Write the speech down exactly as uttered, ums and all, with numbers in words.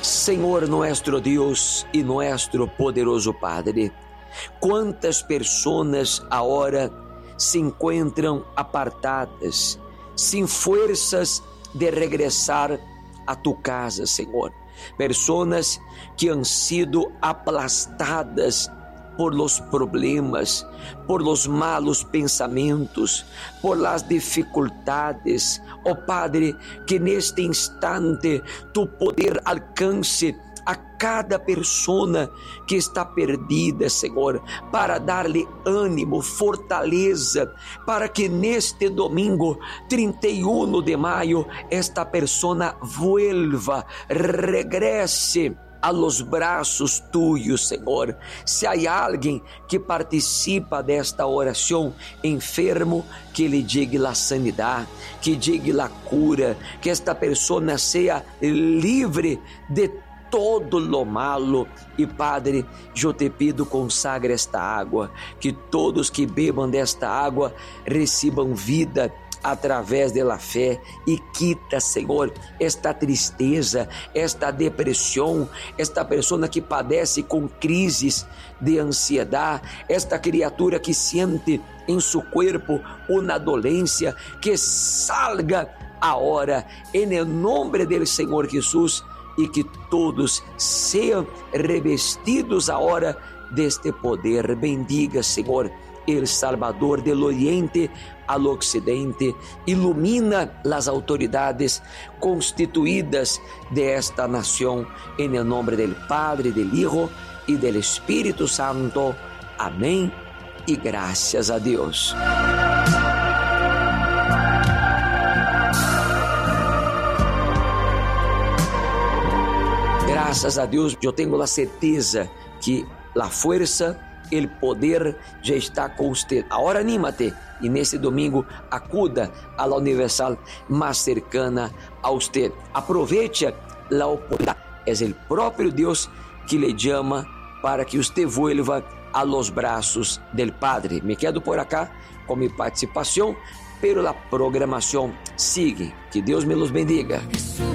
Senhor nuestro Deus e nuestro poderoso Padre, quantas pessoas agora se encontram apartadas, sem forças de regressar a tu casa, Senhor. Pessoas que han sido aplastadas por los problemas, por los malos pensamentos, por las dificuldades. Oh Padre, que neste instante tu poder alcance a cada pessoa que está perdida, Senhor, para dar-lhe ânimo, fortaleza, para que neste domingo, trinta e um de maio, esta pessoa vuelva, regresse a los braços tuyos, Senhor. Se há alguém que participa desta oração enfermo, que lhe diga a sanidade, que diga a cura, que esta pessoa seja livre de todo lo malo. E Padre, eu te pido, consagra esta água, que todos que bebam desta água recebam vida através da fé, e quita, Senhor, esta tristeza, esta depressão, esta pessoa que padece com crises de ansiedade, esta criatura que sente em seu corpo uma dolência, que salga agora, em nome do Senhor Jesus, e que todos sejam revestidos agora deste poder. Bendiga, Senhor, el Salvador del Oriente al Occidente, ilumina las autoridades constituídas de esta nación, en el nombre del Padre, del Hijo y del Espíritu Santo. Amén y gracias a Dios. Graças a Deus, eu tenho a certeza que a força, o poder já está com você. Agora anímate e nesse domingo acuda a la Universal mais cercana a você. Aproveite a oportunidade. É o próprio Deus que lhe chama para que você vuelva a los braços del Padre. Me quedo por acá com minha participação, pero a programação sigue. Que Deus me los bendiga.